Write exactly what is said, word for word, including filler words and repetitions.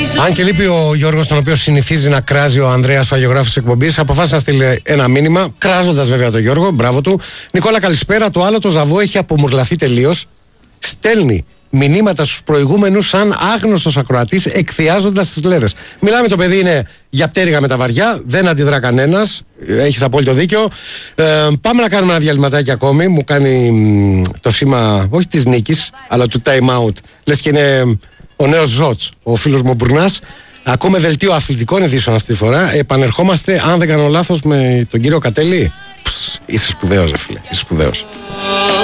Αν και λείπει ο Γιώργος, τον οποίο συνηθίζει να κράζει ο Ανδρέας, ο αγιογράφος εκπομπής, αποφάσισε να στείλει ένα μήνυμα, κράζοντας βέβαια τον Γιώργο. Μπράβο του. Νικόλα, καλησπέρα. Το άλλο το ζαβό έχει απομουρλαθεί τελείως. Στέλνει μηνύματα στους προηγούμενους σαν άγνωστος ακροατής, εκθιάζοντας τις λέρες. Μιλάμε, το παιδί είναι για πτέρυγα με τα βαριά, δεν αντιδρά κανένας. Έχεις απόλυτο δίκιο. Ε, πάμε να κάνουμε ένα διαλυματάκι ακόμη. Μου κάνει μ, το σήμα, όχι της νίκης, αλλά του time out. Λες και είναι ο νέος Ζότς, ο φίλος μου Μπουρνάς. Ακούμε δελτίο αθλητικών ειδήσεων αυτή τη φορά. Επανερχόμαστε, αν δεν κάνω λάθος, με τον κύριο Κατέλη. Ψ, είσαι σπουδαίος, ρε φίλε. Είσαι σπουδαίος.